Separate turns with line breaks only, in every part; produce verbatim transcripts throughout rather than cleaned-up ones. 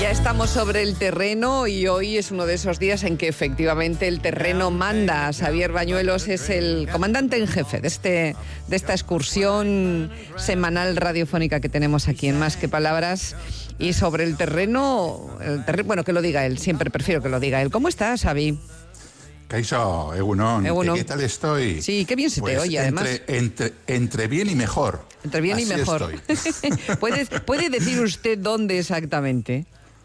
Ya estamos sobre el terreno y hoy es uno de esos días en que efectivamente el terreno manda. Xavier Bañuelos es el comandante en jefe de, este, de esta excursión semanal radiofónica que tenemos aquí en Más que Palabras. Y sobre el terreno, el terreno, bueno, que lo diga él, siempre prefiero que lo diga él. ¿Cómo estás, Xavi?
Kaixo, Egunon,
Egunon.
¿qué tal estoy?
Sí, qué bien se
pues
te oye,
entre,
además.
Entre, entre bien y mejor.
Entre bien
Así
y mejor. ¿Puede, ¿Puede decir usted dónde exactamente?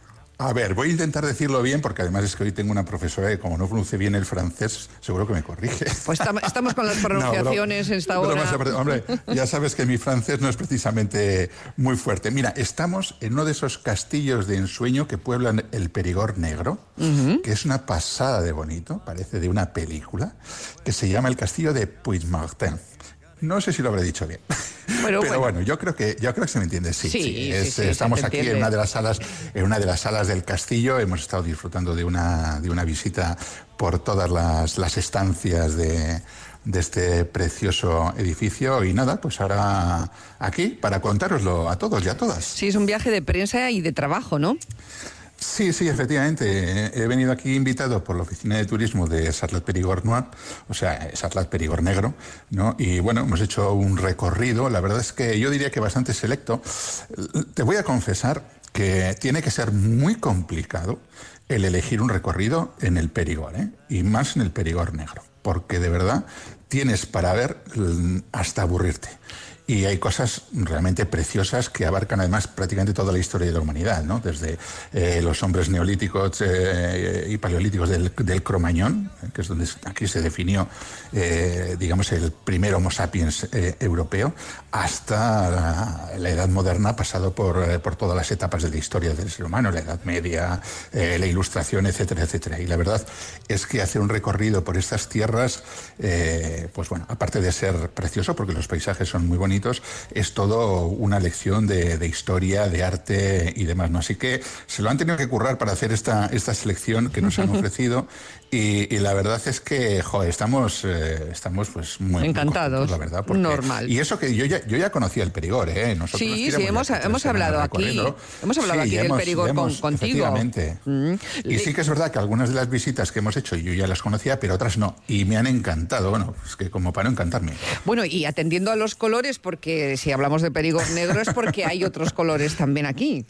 A ver, voy a intentar decirlo bien, porque además es que hoy tengo una profesora que como no pronuncie bien el francés, seguro que me corrige.
Pues tam- estamos con las pronunciaciones
no,
en esta hora.
Aparte, hombre, ya sabes que mi francés no es precisamente muy fuerte. Mira, estamos en uno de esos castillos de ensueño que pueblan el Perigord Negro, uh-huh. que es una pasada de bonito, parece de una película, que se llama el castillo de Puigmartin. No sé si lo habré dicho bien. Bueno, pero bueno, bueno, yo creo que yo creo que se me entiende. Sí,
sí,
sí, es,
sí, sí
estamos aquí entiende. en una de las salas, en una de las salas del castillo. Hemos estado disfrutando de una de una visita por todas las, las estancias de, de este precioso edificio y nada, pues ahora aquí para contároslo a todos y a todas.
Sí, es un viaje de prensa y de trabajo, ¿no?
Sí, sí, efectivamente. He venido aquí invitado por la oficina de turismo de Sarlat Perigord Noir, o sea, Sarlat Perigord Negro, ¿no? Y bueno, hemos hecho un recorrido, la verdad es que yo diría que bastante selecto. Te voy a confesar que tiene que ser muy complicado el elegir un recorrido en el Perigord, ¿eh? Y más en el Perigord Negro, porque de verdad tienes para ver hasta aburrirte. Y hay cosas realmente preciosas que abarcan además prácticamente toda la historia de la humanidad, ¿no? Desde eh, los hombres neolíticos eh, y paleolíticos del, del Cromañón, eh, que es donde aquí se definió, eh, digamos, el primer Homo sapiens eh, europeo, hasta la, la Edad Moderna, pasado por, eh, por todas las etapas de la historia del ser humano, la Edad Media, eh, la Ilustración, etcétera, etcétera. Y la verdad es que hacer un recorrido por estas tierras, eh, pues bueno, aparte de ser precioso, porque los paisajes son muy bonitos, es todo una lección de, de historia, de arte y demás, ¿no? Así que se lo han tenido que currar para hacer esta, esta selección que nos han ofrecido y, y la verdad es que, joder, estamos, eh, estamos pues muy
encantados,
muy la verdad. Porque,
normal.
Y eso que yo ya, yo ya conocía el Perigord, ¿eh? Nosotros
sí, sí, hemos, hemos hablado aquí, hemos hablado
sí,
aquí del
hemos,
Perigord
hemos,
con, contigo.
Efectivamente. Mm. Y sí que es verdad que algunas de las visitas que hemos hecho yo ya las conocía, pero otras no, y me han encantado, bueno, es que como para no encantarme.
Bueno, y atendiendo a los colores, porque si hablamos de Perigord Negro es porque hay otros colores también aquí.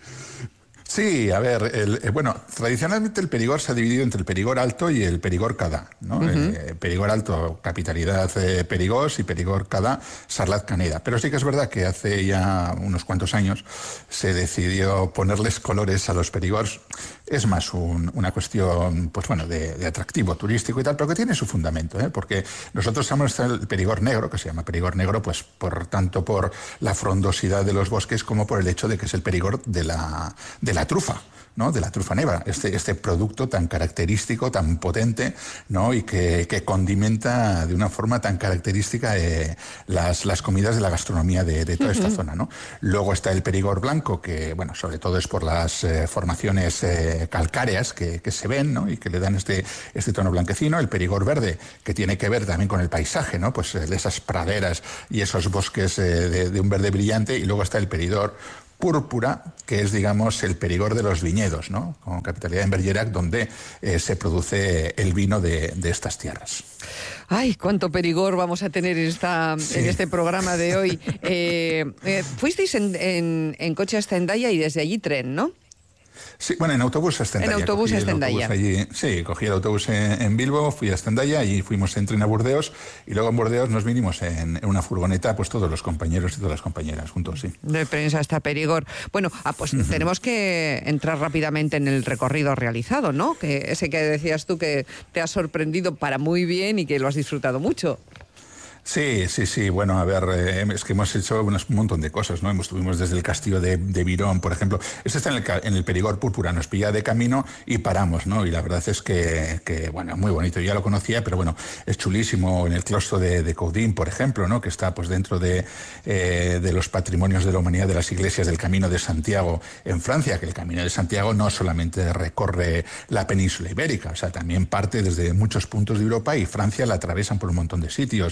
Sí, a ver, el, eh, bueno, tradicionalmente el Perigord se ha dividido entre el Perigord Alto y el Perigord Cadá, ¿no? Uh-huh. eh, Perigord Alto, capitalidad eh, Perigós, y Perigord Cadá, Sarlat Caneda. Pero sí que es verdad que hace ya unos cuantos años se decidió ponerles colores a los Perigords. Es más un, una cuestión, pues bueno, de, de atractivo turístico y tal, pero que tiene su fundamento, ¿eh? Porque nosotros tenemos el Perigord Negro, que se llama Perigord Negro, pues por tanto por la frondosidad de los bosques como por el hecho de que es el Perigord de la, de la trufa, ¿no? De la trufa negra, este, este producto tan característico, tan potente, ¿no? Y que, que condimenta de una forma tan característica eh, las, las comidas de la gastronomía de, de toda esta uh-huh. zona, ¿no? Luego está el Perigord blanco, que, bueno, sobre todo es por las eh, formaciones eh, calcáreas que, que se ven, ¿no? Y que le dan este, este tono blanquecino. El Perigord verde, que tiene que ver también con el paisaje, ¿no? Pues eh, de esas praderas y esos bosques eh, de, de un verde brillante. Y luego está el Perigord púrpura, que es, digamos, el Perigord de los viñedos, ¿no? Con capitalidad en Bergerac, donde eh, se produce el vino de, de estas tierras.
Ay, cuánto Perigord vamos a tener en, esta, sí. en este programa de hoy. Eh, eh, fuisteis en, en, en coche hasta Hendaya y desde allí tren, ¿no?
Sí, bueno, en autobús hasta Hendaya.
En autobús hasta Hendaya.
Allí, sí, cogí el autobús en, en Bilbo, fui hasta Hendaya y fuimos en tren a Burdeos y luego en Burdeos nos vinimos en, en una furgoneta, pues todos los compañeros y todas las compañeras juntos, sí.
De prensa hasta Perigord. Bueno, ah, pues uh-huh. tenemos que entrar rápidamente en el recorrido realizado, ¿no? Que ese que decías tú que te ha sorprendido para muy bien y que lo has disfrutado mucho.
Sí, sí, sí. Bueno, a ver, eh, es que hemos hecho un montón de cosas, ¿no? Estuvimos desde el castillo de, de Virón, por ejemplo. Este está en el, en el Perigord púrpura, nos pilla de camino y paramos, ¿no? Y la verdad es que, que bueno, muy bonito. Yo ya lo conocía, pero bueno, es chulísimo. En el claustro de, de Coudin, por ejemplo, ¿no? Que está pues dentro de, eh, de los patrimonios de la humanidad de las iglesias del Camino de Santiago en Francia, que el Camino de Santiago no solamente recorre la península ibérica, o sea, también parte desde muchos puntos de Europa y Francia la atraviesan por un montón de sitios.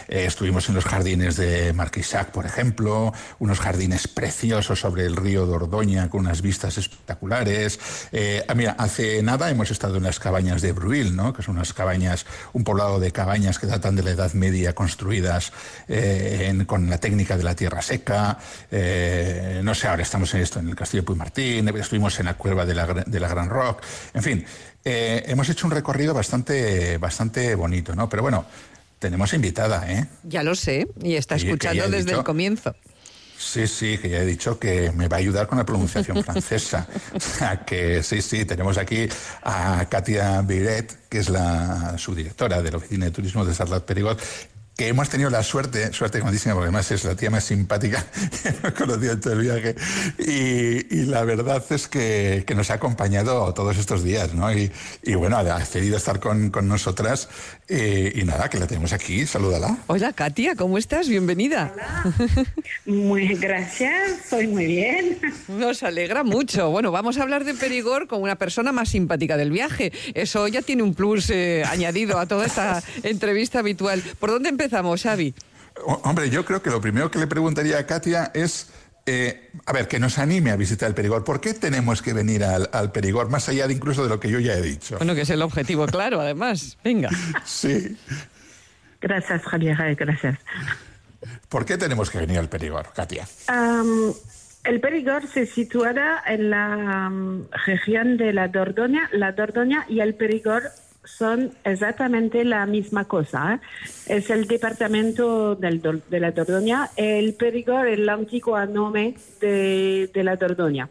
Eh, estuvimos en los jardines de Marquissac, por ejemplo, unos jardines preciosos sobre el río Dordoña con unas vistas espectaculares. Eh, mira, hace nada hemos estado en las cabañas de Bruil, ¿no? Que son unas cabañas, un poblado de cabañas que datan de la Edad Media, construidas eh, en, con la técnica de la tierra seca. Eh, no sé, ahora estamos en esto, en el Castillo de Puigmartín, estuvimos en la cueva de la, de la Gran Roc, en fin, eh, hemos hecho un recorrido bastante, bastante bonito, ¿no? Pero bueno, tenemos invitada, ¿eh?
Ya lo sé, y está escuchando desde dicho, el comienzo.
Sí, sí, que ya he dicho que me va a ayudar con la pronunciación francesa. O sea, que sí, sí, tenemos aquí a Katia Biret, que es la subdirectora de la Oficina de Turismo de Sarlat-Périgord, que hemos tenido la suerte, suerte grandísima, porque además es la tía más simpática que hemos conocido en todo el viaje, y, y la verdad es que, que nos ha acompañado todos estos días, ¿no? Y, y bueno, ha accedido a estar con, con nosotras, y, y nada, que la tenemos aquí, salúdala.
Hola, Katia, ¿cómo estás? Bienvenida.
Hola. Muy gracias, soy muy bien.
Nos alegra mucho. Bueno, vamos a hablar de Périgord con una persona más simpática del viaje. Eso ya tiene un plus eh, añadido a toda esta entrevista habitual. ¿Por dónde empezamos? Empezamos, Xavi.
Hombre, yo creo que lo primero que le preguntaría a Katia es, eh, a ver, que nos anime a visitar el Périgord. ¿Por qué tenemos que venir al, al Périgord, más allá de incluso de lo que yo ya he dicho?
Bueno, que es el objetivo, claro, además. Venga.
Sí.
Gracias, Javier, gracias.
¿Por qué tenemos que venir al Périgord, Katia?
Um, el Périgord se sitúa en la um, región de la Dordoña. La Dordoña y el Périgord son exactamente la misma cosa, ¿eh? Es el departamento del, de la Dordoña. El Périgord es el antiguo nombre de, de la Dordoña.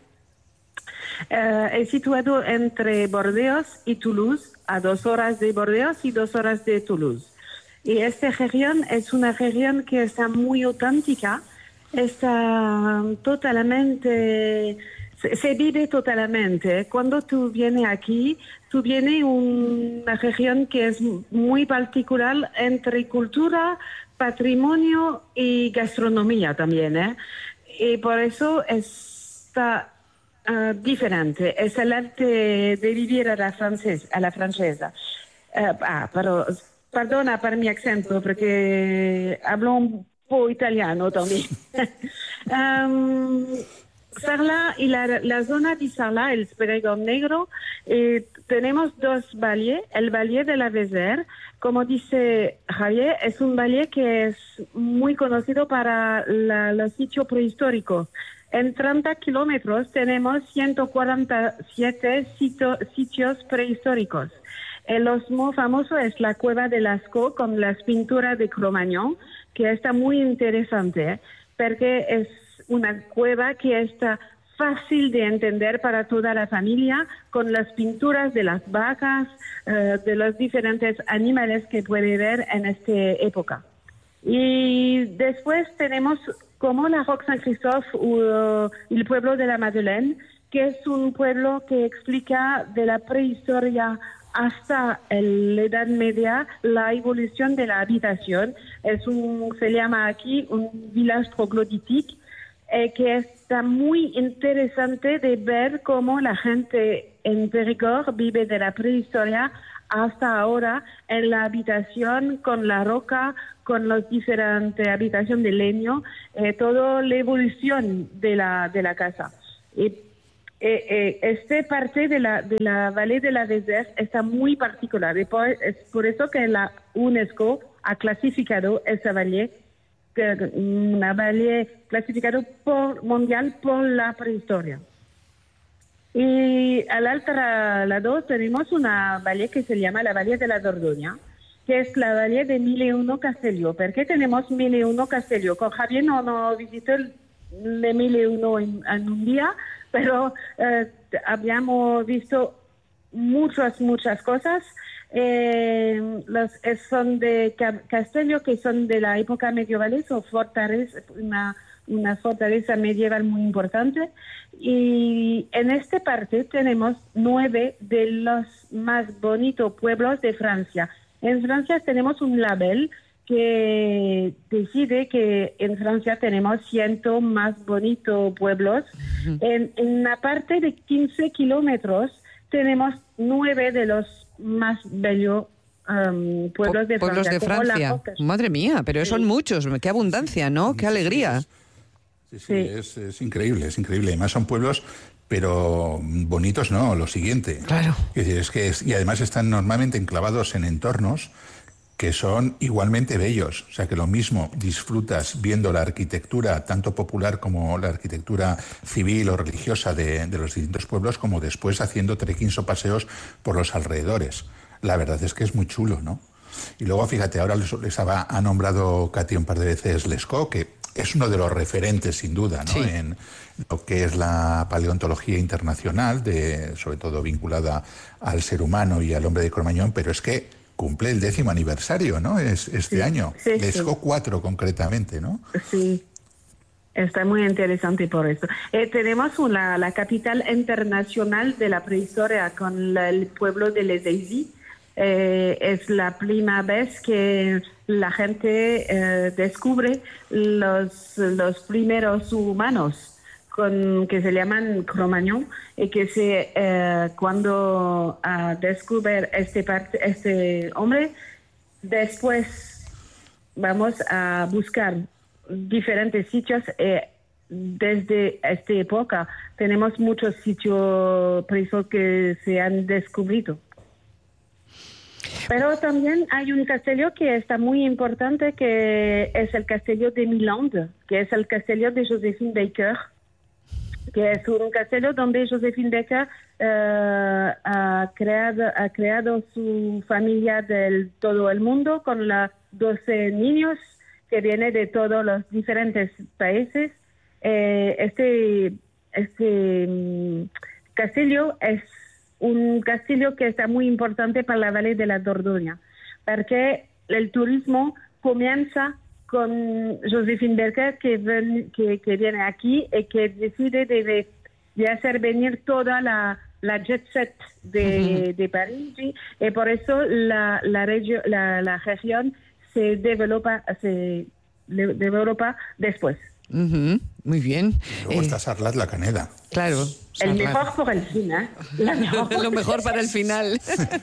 Eh, es situado entre Bordeaux y Toulouse, a dos horas de Bordeaux y dos horas de Toulouse. Y esta región es una región que está muy auténtica, está totalmente... Se, se vive totalmente. Cuando tú vienes aquí, tú vienes a una región que es muy particular entre cultura, patrimonio y gastronomía también, ¿eh? Y por eso está uh, diferente. Es el arte de vivir a la, francés, a la francesa. Uh, ah, pero, perdona por mi acento, porque hablo un poco italiano también. um, Sarlat y la, la zona de Sarlat, el Périgord Negro, eh, tenemos dos valles. El Valle de la Vézère, como dice Javier, es un valle que es muy conocido para la, los sitios prehistóricos. En treinta kilómetros tenemos ciento cuarenta y siete sitio, sitios prehistóricos. El los más famoso es la Cueva de Lascaux con las pinturas de Cro-Magnon, que está muy interesante, ¿eh? Porque es una cueva que está fácil de entender para toda la familia, con las pinturas de las vacas, uh, de los diferentes animales que puede ver en esta época. Y después tenemos como la Roque Saint-Christophe o uh, el pueblo de la Madeleine, que es un pueblo que explica de la prehistoria hasta la Edad Media la evolución de la habitación. Es un, se llama aquí un village trogloditique, Eh, que está muy interesante de ver cómo la gente en Périgord vive de la prehistoria hasta ahora en la habitación con la roca, con las diferentes habitaciones de leño, eh, toda la evolución de la, de la casa. Y, eh, eh, esta parte de la, de la Valle de la Vézère está muy particular, y por, es por eso que la UNESCO ha clasificado esa valle una valle clasificado por mundial por la prehistoria. Y al otro lado tenemos una valle que se llama la Valle de la Dordoña, que es la valle de Mil y Uno Castelló. ¿Por qué tenemos Mil y Uno Castelló? Con Javier no, no visitó el de Mil y Uno en, en un día, pero eh, habíamos visto muchas, muchas cosas. Eh, los son de Castello, que son de la época medieval, o fortaleza, una, una fortaleza medieval muy importante. Y en esta parte tenemos nueve de los más bonitos pueblos de Francia. En Francia tenemos un label que decide que en Francia tenemos ciento más bonitos pueblos. Uh-huh. En, en una parte de quince kilómetros tenemos nueve de los más bellos um, pueblos de
pueblos
Francia.
de Francia. Madre mía, pero sí. Son muchos, qué abundancia, ¿no? Qué alegría.
Sí, sí, sí, sí. Es, es increíble, es increíble. Además son pueblos, pero bonitos no, lo siguiente.
Claro.
Es decir, es que es, y además están normalmente enclavados en entornos que son igualmente bellos. O sea, que lo mismo disfrutas viendo la arquitectura, tanto popular como la arquitectura civil o religiosa de, de los distintos pueblos, como después haciendo trekkings o paseos por los alrededores. La verdad es que es muy chulo, ¿no? Y luego, fíjate, ahora les, les ha, ha nombrado Katy un par de veces Lescaut, que es uno de los referentes, sin duda, ¿no? Sí. En lo que es la paleontología internacional, de, sobre todo vinculada al ser humano y al hombre de Cro-Magnon, pero es que cumple el décimo aniversario, ¿no? Es, este sí, año. Sí, Lescaut sí. cuatro, concretamente, ¿no?
Sí. Está muy interesante por eso. Eh, tenemos una, la capital internacional de la prehistoria con la, el pueblo de Les Aisies. Eh, es la primera vez que la gente eh, descubre los, los primeros humanos con, que se llaman Cro-Magnon, y que se, eh, cuando uh, descubre este, part, este hombre, después vamos a buscar diferentes sitios. Eh, desde esta época tenemos muchos sitios prehistóricos que se han descubierto. Pero también hay un castillo que está muy importante, que es el castillo de Milande, que es el castillo de Josephine Baker, que es un castillo donde Josephine Baker uh, ha, creado, ha creado su familia de todo el mundo con los doce niños que vienen de todos los diferentes países. Eh, este este um, castillo es un castillo que está muy importante para la Valle de la Dordoña, porque el turismo comienza con Josephine Baker, que, ven, que, que viene aquí y que decide de, de hacer venir toda la, la jet set de, uh-huh. de París, y por eso la, la, regio, la, la región se developa, se developa después.
Uh-huh. Muy bien.
Luego
eh,
está Sarlat la Caneda.
Claro.
El mejor por el final. ¿eh? Mejor
Lo mejor para el final.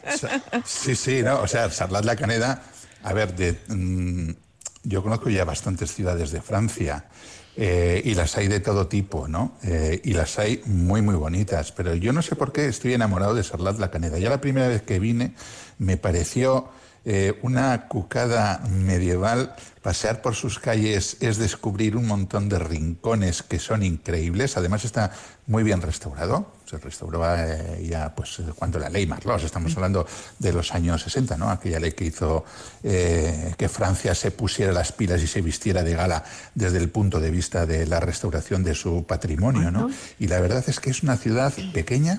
Sí, sí, no, o sea, Sarlat la Caneda, a ver, de, mmm, yo conozco ya bastantes ciudades de Francia eh, y las hay de todo tipo, ¿no? Eh, y las hay muy, muy bonitas, pero yo no sé por qué estoy enamorado de Sarlat la Caneda. Ya la primera vez que vine me pareció eh, una cucada medieval. Pasear por sus calles es descubrir un montón de rincones que son increíbles. Además está muy bien restaurado. Se restauró eh, ya pues cuando la ley Marlos, estamos hablando de los años sesenta, ¿no? Aquella ley que hizo eh, que Francia se pusiera las pilas y se vistiera de gala desde el punto de vista de la restauración de su patrimonio, ¿no? Y la verdad es que es una ciudad pequeña.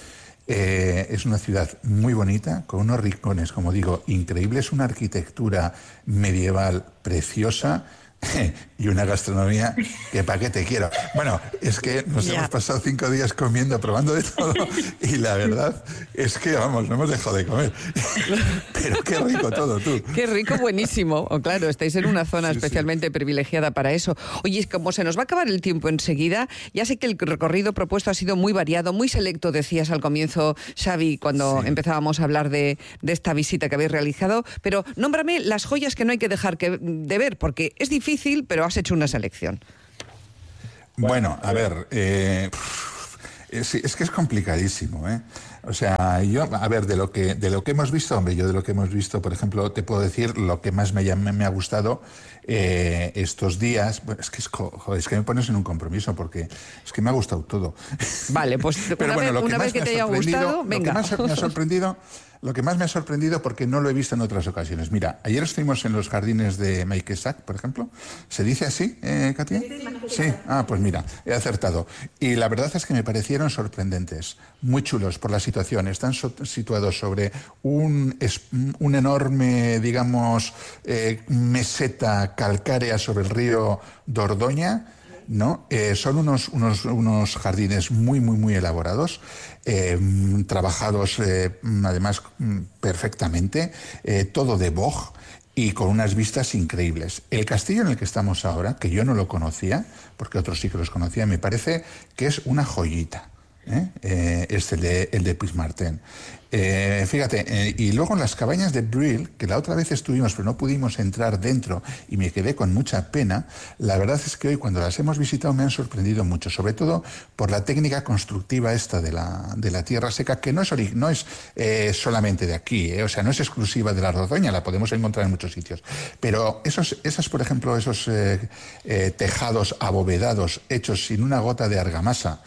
Eh, es una ciudad muy bonita, con unos rincones, como digo, increíbles, una arquitectura medieval preciosa y una gastronomía que para qué te quiero. Bueno, es que nos yeah. hemos pasado cinco días comiendo, probando de todo, y la verdad es que, vamos, no hemos dejado de comer. Pero qué rico todo, tú.
Qué rico, buenísimo. Oh, claro, estáis en una zona sí, especialmente sí. privilegiada para eso. Oye, como se nos va a acabar el tiempo enseguida, ya sé que el recorrido propuesto ha sido muy variado, muy selecto, decías al comienzo, Xavi, cuando sí. empezábamos a hablar de, de esta visita que habéis realizado, pero nómbrame las joyas que no hay que dejar que, de ver, porque es difícil, pero has hecho una selección.
Bueno, a ver, eh, es, es que es complicadísimo, ¿eh? O sea, yo, a ver, de lo que de lo que hemos visto, hombre, yo de lo que hemos visto, por ejemplo, te puedo decir lo que más me, me ha gustado eh, estos días. Bueno, es que es, joder, es que me pones en un compromiso porque es que me ha gustado todo.
Vale, pues
pero
una,
bueno,
vez,
lo que
una
más
vez que
me
te
ha
haya gustado, venga.
Lo que más me ha sorprendido, lo que más me ha sorprendido porque no lo he visto en otras ocasiones. Mira, ayer estuvimos en los jardines de Maquissac, por ejemplo. ¿Se dice así, eh, Katia? Sí, sí, ah, pues mira, he acertado. Y la verdad es que me parecieron sorprendentes, muy chulos por la situación. Están so situados sobre un, es, un enorme, digamos, eh, meseta calcárea sobre el río Dordoña, ¿no? Eh, son unos, unos, unos jardines muy, muy, muy elaborados, eh, trabajados eh, además perfectamente, eh, todo de boj y con unas vistas increíbles. El castillo en el que estamos ahora, que yo no lo conocía, porque otros sí que los conocían, me parece que es una joyita. ¿eh? Eh, es el de, el de Puigmartin. Eh, fíjate, eh, y luego en las cabañas de Breuil, que la otra vez estuvimos pero no pudimos entrar dentro y me quedé con mucha pena, la verdad es que hoy cuando las hemos visitado me han sorprendido mucho, sobre todo por la técnica constructiva esta de la, de la tierra seca, que no es, ori- no es eh, solamente de aquí, eh, o sea, no es exclusiva de la Dordoña, la podemos encontrar en muchos sitios, pero esos, esas, por ejemplo, esos eh, eh, tejados abovedados hechos sin una gota de argamasa,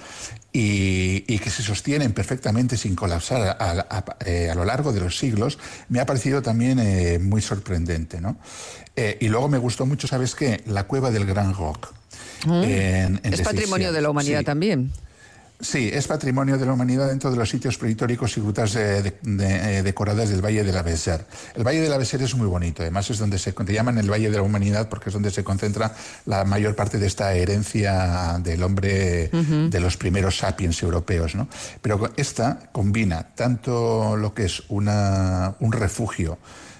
Y, y que se sostienen perfectamente sin colapsar a, a, a, eh, a lo largo de los siglos, me ha parecido también eh, muy sorprendente, ¿no? Eh, y luego me gustó mucho, ¿sabes qué? La cueva del Grand Roc.
Mm.
En, en
es patrimonio
Seychelles.
de la humanidad
Sí.
también.
Sí, es patrimonio de la humanidad dentro de los sitios prehistóricos y grutas eh, de, de, eh, decoradas del Valle de la Besère. El Valle de la Besère es muy bonito, además es donde se te llaman el Valle de la Humanidad porque es donde se concentra la mayor parte de esta herencia del hombre, uh-huh. de los primeros sapiens europeos, ¿no? Pero esta combina tanto lo que es una, un refugio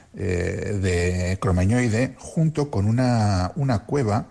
eh, de cromañoide junto con una, una cueva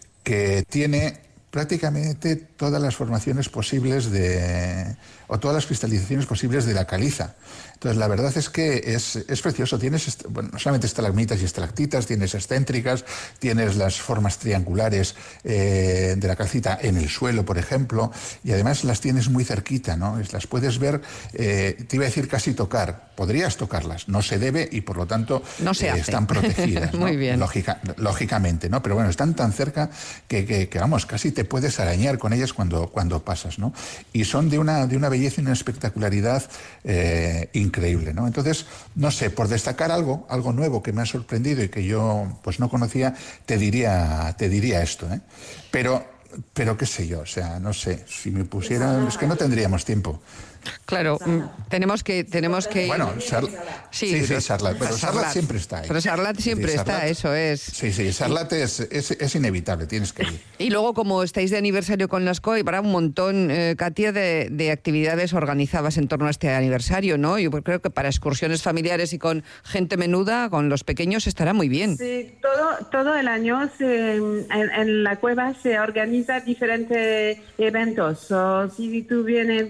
que tiene prácticamente todas las formaciones posibles de, o todas las cristalizaciones posibles de la caliza. Entonces, la verdad es que es, es precioso. Tienes, bueno, no solamente estalagmitas y estalactitas, tienes excéntricas, tienes las formas triangulares eh, de la calcita en el suelo, por ejemplo, y además las tienes muy cerquita, ¿no? Las puedes ver, eh, te iba a decir casi tocar. Podrías tocarlas, no se debe y por lo tanto
no se
eh,
hace.
están protegidas, ¿no?
Muy bien.
Lógica, lógicamente, ¿no? Pero bueno, están tan cerca que, que, que, vamos, casi te puedes arañar con ellas cuando, cuando pasas, ¿no? Y son de una, de una belleza y una espectacularidad eh, increíble, ¿no? Entonces, no sé, por destacar algo, algo nuevo que me ha sorprendido y que yo pues no conocía, te diría, te diría esto, ¿eh? Pero, pero qué sé yo, o sea, no sé, si me pusieran, es que no tendríamos tiempo.
Claro, tenemos que tenemos que
bueno, Sar... sí, sí, sí, Sarlat, pero Sarlat, Sarlat siempre está ahí.
Pero Sarlat siempre sí, Sarlat, está, eso es.
Sí, sí, Sarlat es, es, es inevitable, tienes que ir.
Y luego, como estáis de aniversario con las C O I, habrá un montón, eh, Katia, de, de actividades organizadas en torno a este aniversario, ¿no? Yo creo que para excursiones familiares y con gente menuda, con los pequeños, estará muy bien.
Sí, todo, todo el año se, en, en la cueva se organizan diferentes eventos. So, si tú vienes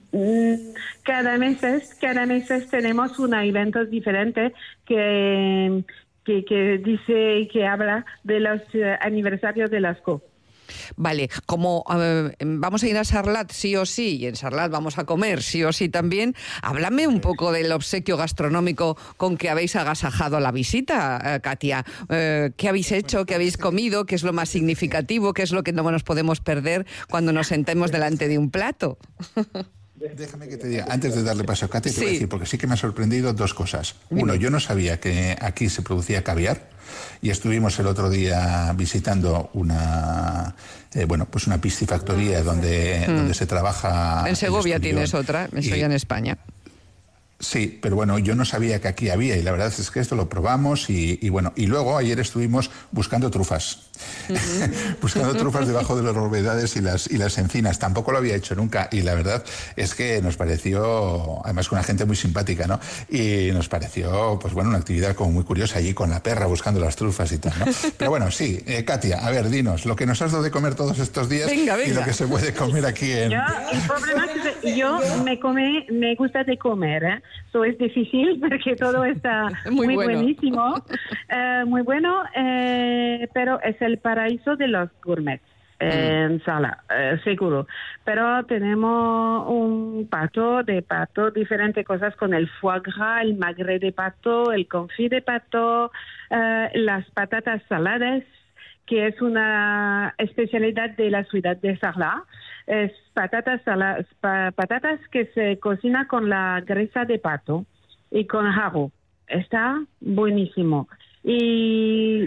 cada mes, cada mes tenemos un evento diferente que, que, que dice, que habla de los uh, aniversarios de las C O.
Vale, como uh, vamos a ir a Sarlat sí o sí, y en Sarlat vamos a comer sí o sí también, háblame un poco del obsequio gastronómico con que habéis agasajado la visita, uh, Katia. Uh, ¿Qué habéis hecho? ¿Qué habéis comido? ¿Qué es lo más significativo? ¿Qué es lo que no nos podemos perder cuando nos sentemos delante de un plato?
Déjame que te diga, antes de darle paso a Katia, te
sí.
voy a decir, porque sí que me ha sorprendido dos cosas. Uno, yo no sabía que aquí se producía caviar y estuvimos el otro día visitando una, eh, bueno, pues una piscifactoría donde, mm. donde se trabaja...
En Segovia tienes otra, eso ya en España.
Sí, pero bueno, yo no sabía que aquí había y la verdad es que esto lo probamos y, y bueno, y luego ayer estuvimos buscando trufas, uh-huh. buscando trufas debajo de las rovedades y las, y las encinas. Tampoco lo había hecho nunca y la verdad es que nos pareció, además con una gente muy simpática, ¿no? Y nos pareció, pues bueno, una actividad como muy curiosa allí con la perra buscando las trufas y tal, ¿no? Pero bueno, sí, eh, Katia, a ver, dinos, lo que nos has dado de comer todos estos días
venga, venga.
y lo que se puede comer aquí en...
Yo, el problema es que yo me, come, me gusta de comer, ¿eh? Eso es difícil porque todo está muy, muy bueno. buenísimo, uh, muy bueno, eh, pero es el paraíso de los gourmets eh, mm. en Sala, eh, seguro. Pero tenemos un pato de pato, diferentes cosas con el foie gras, el magret de pato, el confit de pato, uh, las patatas saladas, que es una especialidad de la ciudad de Sarlat. Es patatas, saladas, pa, patatas que se cocina con la grasa de pato y con jarro. Está buenísimo. Y,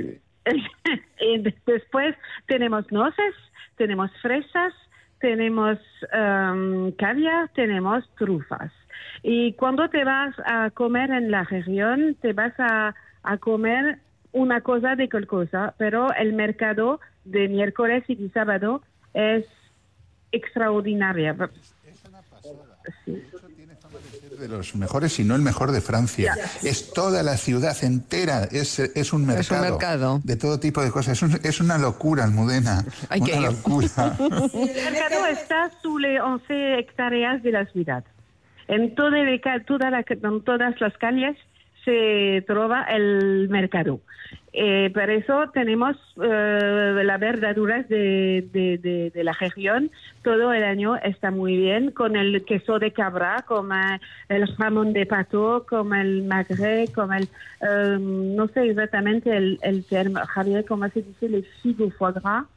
y después tenemos nueces, tenemos fresas, tenemos um, caviar, tenemos trufas. Y cuando te vas a comer en la región, te vas a, a comer una cosa de cualquier cosa, pero el mercado de miércoles y de sábado es extraordinaria.
Es una pasada. Sí. De hecho, tiene fama de ser De los mejores, si no el mejor de Francia. Yeah. Es toda la ciudad entera, es, es, un, mercado
es un mercado
de todo tipo de cosas. Es, un, es una locura, Almudena.
Hay
una
que
locura.
El mercado está sobre once hectáreas de la ciudad. En, todo el, toda la, en todas las calles se trova el mercado. Eh, por eso tenemos eh, las verduras de, de, de, de la región. Todo el año está muy bien, con el queso de cabra, con el jamón de pato, con el magre, con el... Eh, no sé exactamente el, el termo, Javier, ¿cómo se dice? El figo foie gras.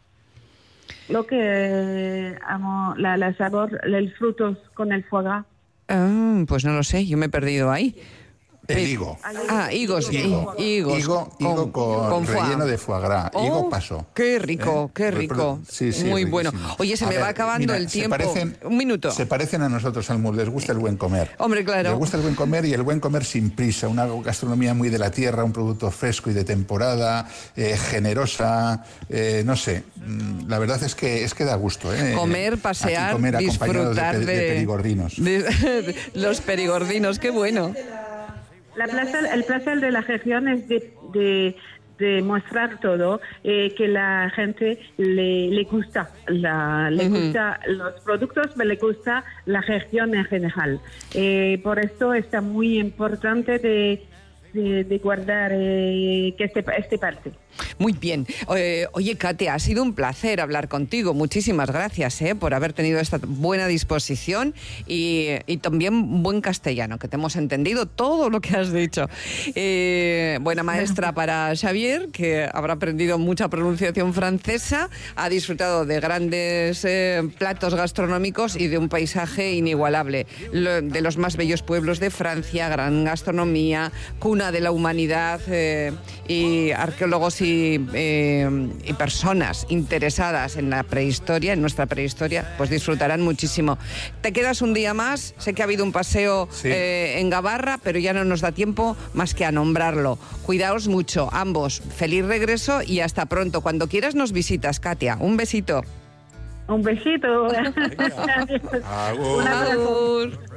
Lo que eh, amo, la, la sabor, los frutos con el foie gras.
Ah, pues no lo sé, yo me he perdido ahí.
El higo.
Ah, higos.
Higo,
higos.
higo, higo con, con relleno de foie gras.
Oh,
higo paso.
Qué rico, ¿Eh? qué rico.
Sí, sí,
muy
riquísimo.
Bueno. Oye, se a me ver, va acabando
mira,
el tiempo.
Parecen,
Un minuto.
Se parecen a nosotros, Almud. Les gusta el buen comer.
Hombre, claro.
Les gusta el buen comer y el buen comer sin prisa. Una gastronomía muy de la tierra, un producto fresco y de temporada, eh, generosa, eh, no sé. La verdad es que es que da gusto. ¿eh?
Comer, pasear,
comer
disfrutar
de,
de,
de perigordinos.
De, de, los perigordinos, qué bueno.
La plaza, el placer de la región es de, de, de mostrar todo, eh, que la gente le, le gusta, la, le uh-huh. gusta los productos, pero le gusta la región en general. Eh, por esto está muy importante de, de, de guardar eh, que este, este parte.
Muy bien. Eh, oye, Katia, ha sido un placer hablar contigo. Muchísimas gracias eh, por haber tenido esta buena disposición y, y también buen castellano, que te hemos entendido todo lo que has dicho. Eh, buena maestra para Xavier, que habrá aprendido mucha pronunciación francesa, ha disfrutado de grandes eh, platos gastronómicos y de un paisaje inigualable. Lo, de los más bellos pueblos de Francia, gran gastronomía, cuna de la humanidad eh, y arqueólogos y Y, eh, y personas interesadas en la prehistoria, en nuestra prehistoria, pues disfrutarán muchísimo. Te quedas un día más, sé que ha habido un paseo sí. eh, en Gabarra, pero ya no nos da tiempo más que a nombrarlo. Cuidaos mucho, ambos. Feliz regreso y hasta pronto. Cuando quieras nos visitas, Katia. Un besito.
Un besito.
Agur.
Un abrazo.